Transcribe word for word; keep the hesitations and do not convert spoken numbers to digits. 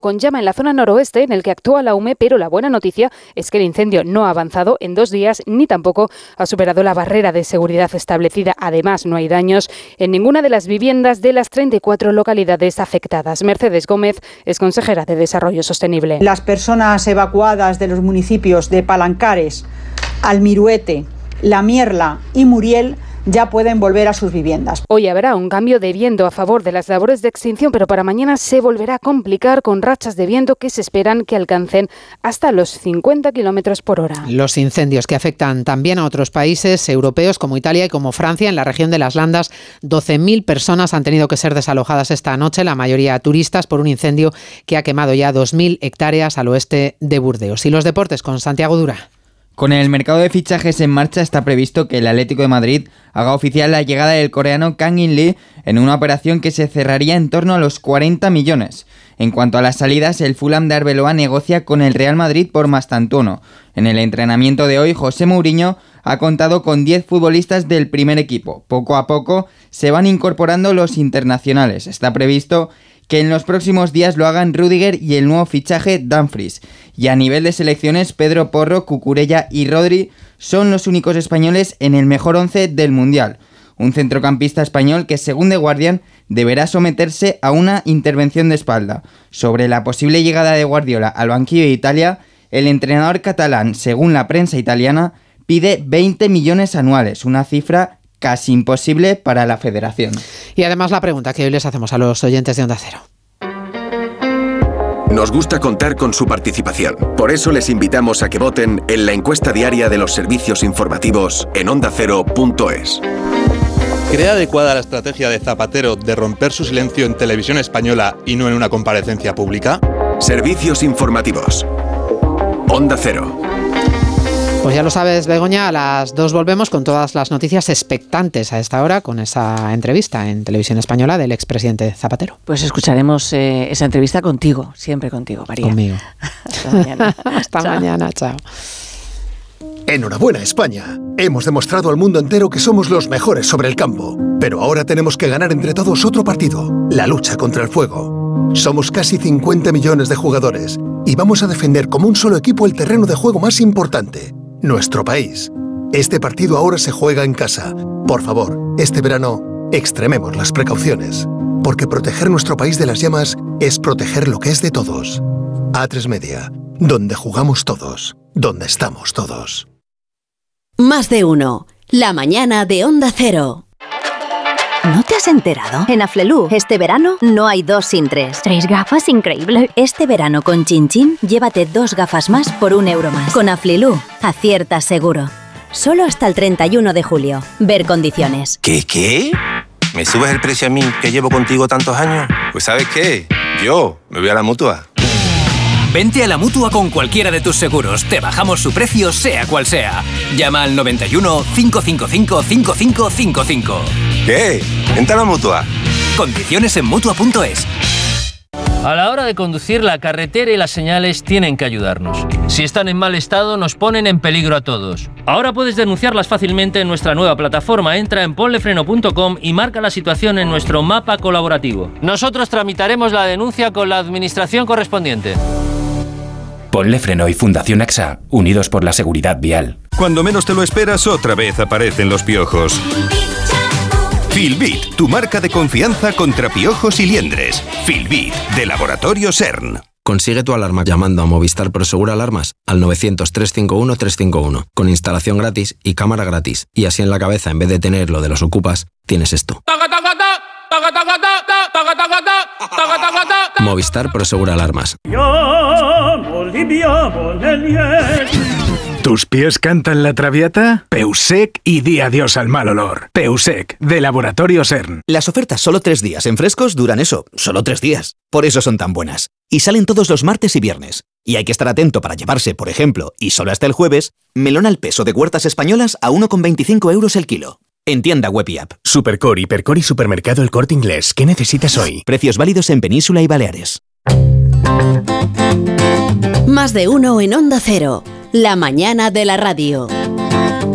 con llama en la zona noroeste en el que actúa la U M E, pero la buena noticia es que el incendio no ha avanzado en dos días ni tampoco ha superado la barrera de seguridad establecida. Además, no hay daños en ninguna de las viviendas de las treinta y cuatro localidades afectadas. Mercedes Gómez es consejera de Desarrollo Sostenible. Las personas evacuadas de los municipios de Palancares, Almiruete, La Mierla y Muriel ya pueden volver a sus viviendas. Hoy habrá un cambio de viento a favor de las labores de extinción, pero para mañana se volverá a complicar con rachas de viento que se esperan que alcancen hasta los cincuenta kilómetros por hora. Los incendios que afectan también a otros países europeos como Italia y como Francia, en la región de las Landas, doce mil personas han tenido que ser desalojadas esta noche, la mayoría turistas, por un incendio que ha quemado ya dos mil hectáreas al oeste de Burdeos. Y los deportes con Santiago Dura. Con el mercado de fichajes en marcha, está previsto que el Atlético de Madrid haga oficial la llegada del coreano Kang In-lee en una operación que se cerraría en torno a los cuarenta millones. En cuanto a las salidas, el Fulham de Arbeloa negocia con el Real Madrid por Mastantuono. En el entrenamiento de hoy, José Mourinho ha contado con diez futbolistas del primer equipo. Poco a poco se van incorporando los internacionales. Está previsto que en los próximos días lo hagan Rüdiger y el nuevo fichaje Dumfries. Y a nivel de selecciones, Pedro Porro, Cucurella y Rodri son los únicos españoles en el mejor once del Mundial. Un centrocampista español que, según The Guardian, deberá someterse a una intervención de espalda. Sobre la posible llegada de Guardiola al banquillo de Italia, el entrenador catalán, según la prensa italiana, pide veinte millones anuales, una cifra casi imposible para la federación. Y además la pregunta que hoy les hacemos a los oyentes de Onda Cero. Nos gusta contar con su participación. Por eso les invitamos a que voten en la encuesta diaria de los servicios informativos en onda cero punto es. ¿Cree adecuada la estrategia de Zapatero de romper su silencio en televisión española y no en una comparecencia pública? Servicios informativos. Onda Cero. Pues ya lo sabes, Begoña, a las dos volvemos con todas las noticias expectantes a esta hora con esa entrevista en televisión española del expresidente Zapatero. Pues escucharemos eh, esa entrevista contigo, siempre contigo, María. Conmigo. Hasta mañana. Hasta Chao. mañana, chao. Enhorabuena, España. Hemos demostrado al mundo entero que somos los mejores sobre el campo. Pero ahora tenemos que ganar entre todos otro partido, la lucha contra el fuego. Somos casi cincuenta millones de jugadores y vamos a defender como un solo equipo el terreno de juego más importante, nuestro país. Este partido ahora se juega en casa. Por favor, este verano, extrememos las precauciones, porque proteger nuestro país de las llamas es proteger lo que es de todos. A tres Media, donde jugamos todos, donde estamos todos. Más de uno. La mañana de Onda Cero. ¿No te has enterado? En Aflelu, este verano, no hay dos sin tres. Tres gafas, increíble. Este verano con Chin Chin, llévate dos gafas más por un euro más. Con Aflelu, aciertas seguro. Solo hasta el treinta y uno de julio. Ver condiciones. ¿Qué, qué? ¿Me subes el precio a mí, que llevo contigo tantos años? Pues ¿sabes qué? Yo me voy a la Mutua. Vente a la Mutua con cualquiera de tus seguros. Te bajamos su precio, sea cual sea. Llama al noventa y uno, cinco cinco cinco, cinco cinco cinco cinco. ¿Qué? Vente a la Mutua. Condiciones en Mutua punto es. A la hora de conducir, la carretera y las señales tienen que ayudarnos. Si están en mal estado, nos ponen en peligro a todos. Ahora puedes denunciarlas fácilmente en nuestra nueva plataforma. Entra en ponlefreno punto com y marca la situación en nuestro mapa colaborativo. Nosotros tramitaremos la denuncia con la administración correspondiente. Ponle Freno y Fundación AXA, unidos por la seguridad vial. Cuando menos te lo esperas, otra vez aparecen los piojos. Filbit, tu marca de confianza contra piojos y liendres. Filbit, de Laboratorio CERN. Consigue tu alarma llamando a Movistar Prosegur Alarmas al novecientos, trescientos cincuenta y uno, trescientos cincuenta y uno, con instalación gratis y cámara gratis. Y así en la cabeza, en vez de tener lo de los ocupas, tienes esto. Movistar Prosegur Alarmas. ¿Tus pies cantan la Traviata? Peusec y di adiós al mal olor. Peusec, de Laboratorio CERN. Las ofertas solo tres días en frescos duran eso, solo tres días. Por eso son tan buenas. Y salen todos los martes y viernes. Y hay que estar atento para llevarse, por ejemplo, y solo hasta el jueves, melón al peso de Huertas Españolas a uno con veinticinco euros el kilo. En tienda web y app. Supercore, Hipercore y Supermercado El Corte Inglés. ¿Qué necesitas hoy? Precios válidos en Península y Baleares. Más de uno en Onda Cero. La mañana de la radio.